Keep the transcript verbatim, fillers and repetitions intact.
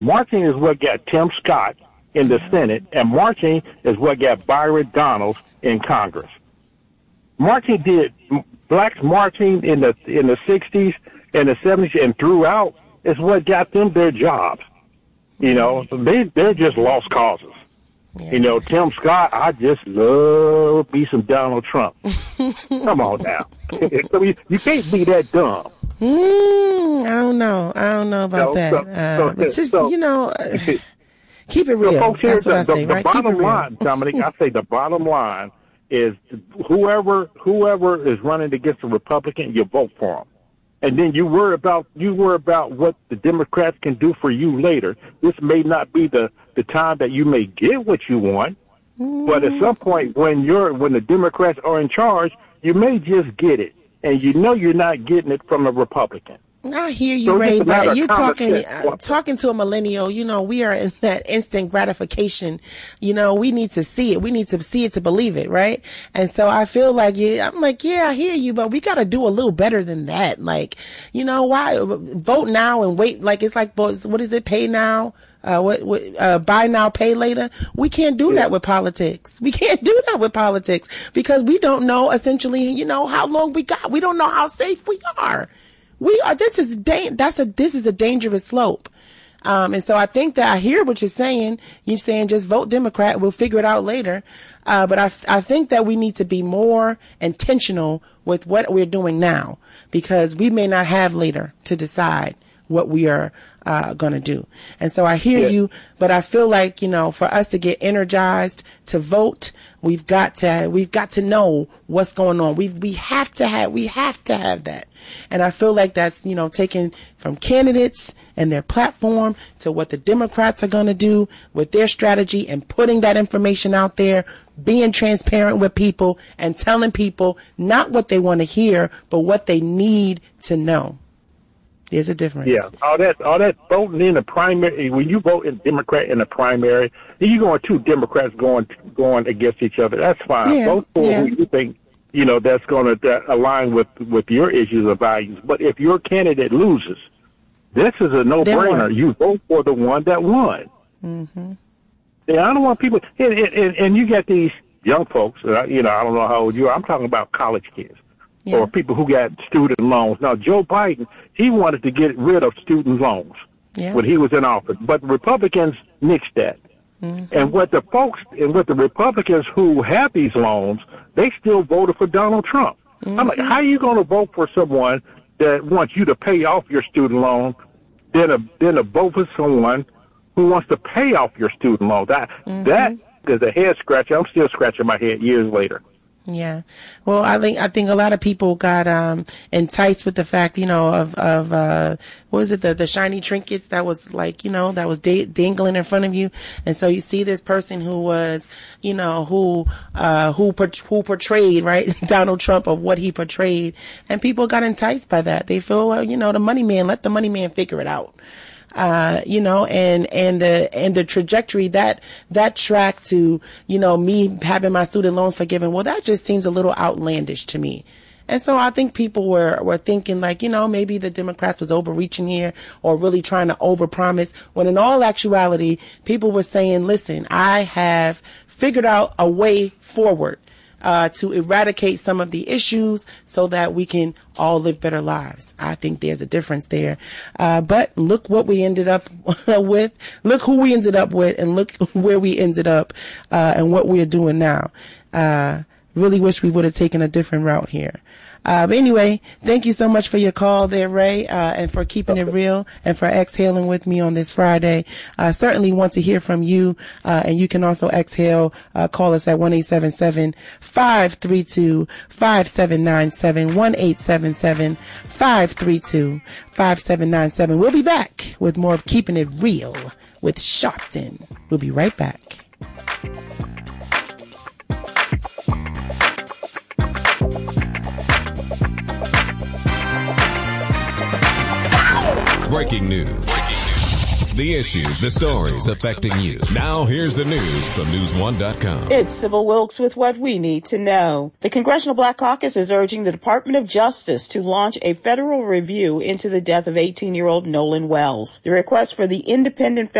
Marching is what got Tim Scott in the Senate, and marching is what got Byron Donalds in Congress. Marching did blacks marching in the in the sixties and the seventies and throughout is what got them their jobs. You know, they they're just lost causes. Yeah. You know, Tim Scott, I just love me some Donald Trump. Come on now. you, you can't be that dumb. Mm, I don't know. I don't know about so, that. So, uh, so, but just, so, you know, uh, keep it real. So folks, That's what the, I say, the, right? The bottom keep it line, Dominic, I say the bottom line is whoever whoever is running against a Republican, you vote for them. And then you worry about you worry about what the Democrats can do for you later. This may not be the, the time that you may get what you want, mm. but at some point when you're when the Democrats are in charge, you may just get it, and you know you're not getting it from a Republican. I hear you, so Ray, but you're talking uh, talking to a millennial. You know, we are in that instant gratification. You know, we need to see it. We need to see it to believe it, right? And so I feel like, yeah, I'm like, yeah, I hear you, but we got to do a little better than that. Like, you know, why vote now and wait? Like, it's like, what is it? Pay now? Uh, what, what, uh, buy now, pay later. We can't do yeah. that with politics. We can't do that with politics because we don't know essentially, you know, how long we got. We don't know how safe we are. We are, this is, da- that's a, this is a dangerous slope. Um, and so I think that I hear what you're saying. You're saying just vote Democrat. We'll figure it out later. Uh, but I, f- I think that we need to be more intentional with what we're doing now because we may not have later to decide what we are uh, going to do. And so I hear yeah. you, but I feel like, you know, for us to get energized to vote, we've got to, we've got to know what's going on. We we have to have, we have to have that. And I feel like that's, you know, taken from candidates and their platform to what the Democrats are going to do with their strategy and putting that information out there, being transparent with people and telling people not what they want to hear, but what they need to know. There's a difference. Yeah, all that, all that voting in the primary. When you vote in Democrat in the primary, you're going two Democrats going going against each other. That's fine. Yeah, Vote for yeah. who you think you know that's going to align with with your issues or values. But if your candidate loses, this is a no-brainer. You vote for the one that won. Mm-hmm. Yeah, I don't want people. And, and, and you got these young folks. You know, I don't know how old you are. I'm talking about college kids. Yeah. Or people who got student loans. Now, Joe Biden, he wanted to get rid of student loans yeah. when he was in office, but Republicans nixed that. Mm-hmm. And what the folks and what the Republicans who have these loans, they still voted for Donald Trump. Mm-hmm. I'm like, how are you going to vote for someone that wants you to pay off your student loan, then a then a vote for someone who wants to pay off your student loan? That mm-hmm. that is a head scratcher. I'm still scratching my head years later. Yeah. Well, I think, I think a lot of people got, um, enticed with the fact, you know, of, of, uh, what was it, the, the shiny trinkets that was like, you know, that was da- dangling in front of you. And so you see this person who was, you know, who, uh, who, who portrayed, right, Donald Trump of what he portrayed. And people got enticed by that. They feel, well, you know, the money man, let the money man figure it out. Uh, you know, and, and the, and the trajectory that, that track to, you know, me having my student loans forgiven. Well, that just seems a little outlandish to me. And so I think people were, were thinking like, you know, maybe the Democrats was overreaching here or really trying to overpromise when in all actuality, people were saying, listen, I have figured out a way forward. Uh, to eradicate some of the issues so that we can all live better lives. I think there's a difference there. Uh, but look what we ended up with. Look who we ended up with and look where we ended up, uh, and what we're doing now. Uh, really wish we would have taken a different route here. Uh, but anyway, thank you so much for your call there, Ray, uh, and for keeping it real and for exhaling with me on this Friday. I uh, certainly want to hear from you, uh, and you can also exhale, uh, call us at one eight seven seven, five three two, five seven nine seven, one eight seven seven, five three two, five seven nine seven. We'll be back with more of Keeping It Real with Sharpton. We'll be right back. Breaking news. Breaking news. the issues, the stories affecting you. Now here's the news from news one dot com. It's Sybil Wilkes with what we need to know. The Congressional Black Caucus is urging the Department of Justice to launch a federal review into the death of eighteen-year-old Nolan Wells. The request for the independent